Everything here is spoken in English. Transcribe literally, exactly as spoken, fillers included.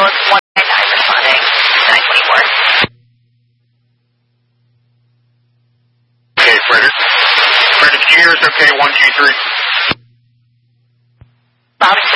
Outlook one nine nine responding nine twenty-four. Okay, Frederick. Frederick, can you hear us okay? one two three. Loud and